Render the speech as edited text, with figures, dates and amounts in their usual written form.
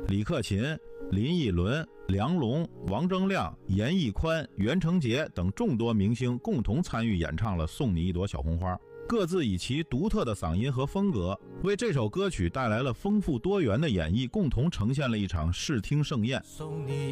李克勤、林奕伦、梁龙、王铮亮、严屹宽、袁成杰等众多明星共同参与演唱了《送你一朵小红花》，各自以其独特的嗓音和风格，为这首歌曲带来了丰富多元的演绎，共同呈现了一场视听盛宴。 送你